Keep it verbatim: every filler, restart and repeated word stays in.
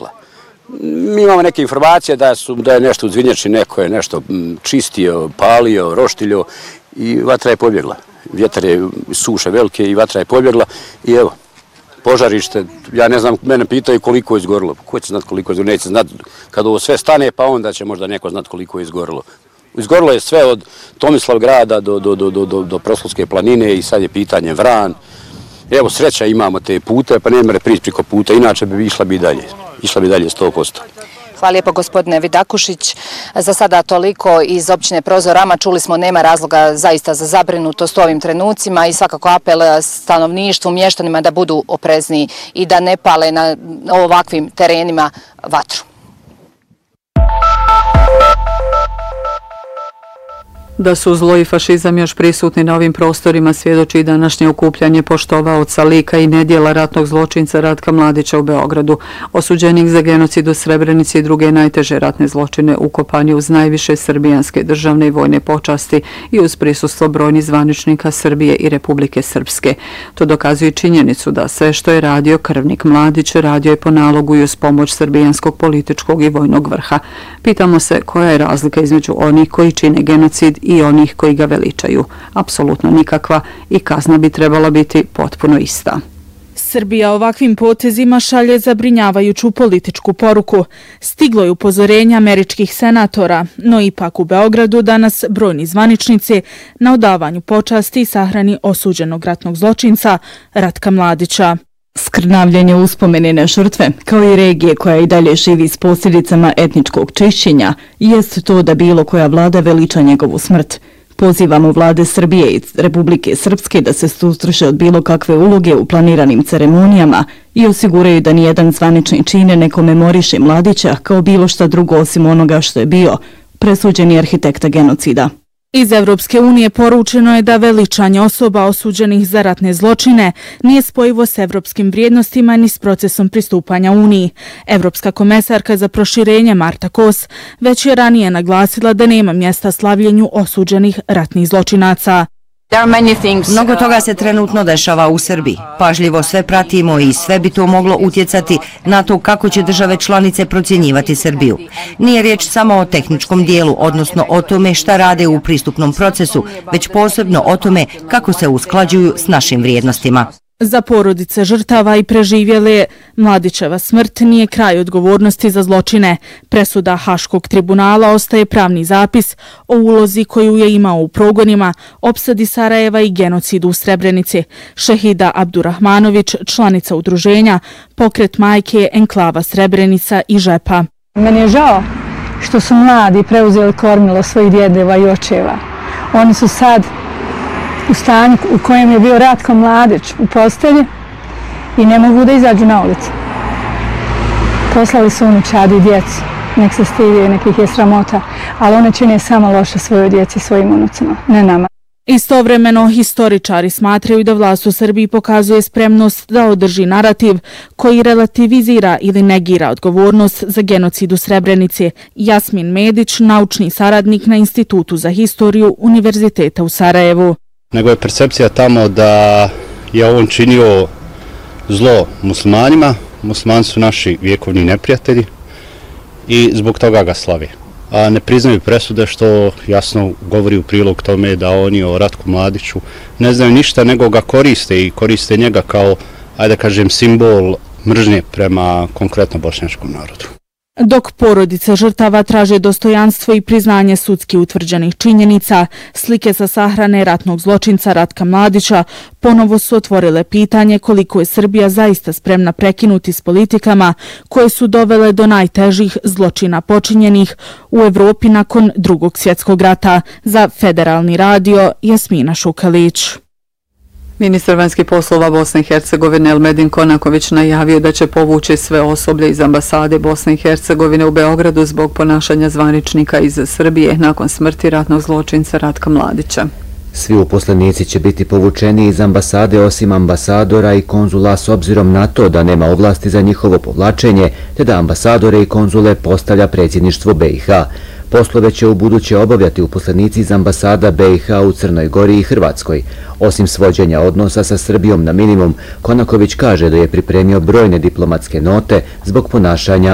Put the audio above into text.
pobjegla. Mi imamo neke informacije da, su, da je nešto u Zvinjači, neko je nešto čistio, palio, roštiljo i vatra je pobjegla. Vjetar je suše velike i vatra je pobjegla i evo, požarište, ja ne znam, mene pitaju koliko je izgorilo. Ko će znati koliko je izgorilo? Neće znati kad ovo sve stane, pa onda će možda neko znati koliko je izgorilo. Izgorilo je sve od Tomislavgrada do, do, do, do, do Proslavske planine i sad je pitanje Vran. Evo, sreća imamo te pute, pa ne mere prići priko puta, inače bi išla bi dalje. Išla bi dalje sto posto. Hvala lijepo gospodine Vidakušić. Za sada toliko iz općine Prozorama. Čuli smo nema razloga zaista za zabrinutost u ovim trenucima i svakako apel stanovništvu, mještanima da budu oprezniji i da ne pale na ovakvim terenima vatru. Da su zlo i fašizam još prisutni na ovim prostorima svjedoči i današnje okupljanje poštovaoca lika i nedjela ratnog zločinca Ratka Mladića u Beogradu. Osuđenik za genocid u Srebrenici i druge najteže ratne zločine ukopan je uz najviše srbijanske državne i vojne počasti i uz prisustvo brojnih zvaničnika Srbije i Republike Srpske. To dokazuje činjenicu da sve što je radio krvnik Mladić radio je po nalogu i uz pomoć srbijanskog političkog i vojnog vrha. Pitamo se koja je razlika između onih koji čine genocid i onih koji ga veličaju. Apsolutno nikakva i kazna bi trebala biti potpuno ista. Srbija ovakvim potezima šalje zabrinjavajuću političku poruku. Stiglo je upozorenje američkih senatora, no ipak u Beogradu danas brojni zvaničnici na odavanju počasti i sahrani osuđenog ratnog zločinca Ratka Mladića. Skrnavljanje uspomene na žrtve, kao i regije koja i dalje živi s posljedicama etničkog čišćenja, jest to da bilo koja vlada veliča njegovu smrt. Pozivamo vlade Srbije i Republike Srpske da se suzdrže od bilo kakve uloge u planiranim ceremonijama i osiguraju da nijedan zvanični čin ne komemoriše Mladića kao bilo šta drugo osim onoga što je bio, presuđeni arhitekta genocida. Iz Evropske unije poručeno je da veličanje osoba osuđenih za ratne zločine nije spojivo s evropskim vrijednostima ni s procesom pristupanja Uniji. Evropska komesarka za proširenje Marta Kos već je ranije naglasila da nema mjesta slavljenju osuđenih ratnih zločinaca. Mnogo toga se trenutno dešava u Srbiji. Pažljivo sve pratimo i sve bi to moglo utjecati na to kako će države članice procjenjivati Srbiju. Nije riječ samo o tehničkom dijelu, odnosno o tome šta rade u pristupnom procesu, već posebno o tome kako se usklađuju s našim vrijednostima. Za porodice žrtava i preživjele Mladićeva smrt nije kraj odgovornosti za zločine. Presuda Haškog tribunala ostaje pravni zapis o ulozi koju je imao u progonima, opsadi Sarajeva i genocidu u Srebrenici. Šehida Abdurahmanović, članica udruženja Pokret majke, enklava Srebrenica i Žepa. Meni je žao što su mladi preuzeli kormilo svojih djedeva i očeva. Oni su sad u stanju u kojem je bio Ratko Mladić u postelji i ne mogu da izađu na ulicu. Poslali su unučadi djecu, nek se stidi, nekih je sramota, ali one čine samo loše svojoj djeci i svojim unucima, ne nama. Istovremeno, historičari smatraju da vlast u Srbiji pokazuje spremnost da održi narativ koji relativizira ili negira odgovornost za genocid u Srebrenici. Jasmin Medić, naučni saradnik na Institutu za historiju Univerziteta u Sarajevu. Nego je percepcija tamo da je on činio zlo muslimanima, muslimani su naši vjekovni neprijatelji i zbog toga ga slavi. A ne priznaju presude što jasno govori u prilog tome da oni o Ratku Mladiću ne znaju ništa nego ga koriste i koriste njega kao, ajde kažem, simbol mržnje prema konkretno bošnjačkom narodu. Dok porodice žrtava traže dostojanstvo i priznanje sudski utvrđenih činjenica, slike sa sahrane ratnog zločinca Ratka Mladića ponovo su otvorile pitanje koliko je Srbija zaista spremna prekinuti s politikama koje su dovele do najtežih zločina počinjenih u Evropi nakon Drugog svjetskog rata. Za Federalni radio, Jasmina Šukalić. Ministar vanjskih poslova Bosne i Hercegovine Elmedin Konaković najavio da će povući sve osoblje iz ambasade Bosne i Hercegovine u Beogradu zbog ponašanja zvaničnika iz Srbije nakon smrti ratnog zločinca Ratka Mladića. Svi uposlenici će biti povučeni iz ambasade osim ambasadora i konzula s obzirom na to da nema ovlasti za njihovo povlačenje, te da ambasadore i konzule postavlja predsjedništvo B i H. Poslove će u buduće obavljati uposlenici iz ambasada B i H u Crnoj Gori i Hrvatskoj. Osim svođenja odnosa sa Srbijom na minimum, Konaković kaže da je pripremio brojne diplomatske note zbog ponašanja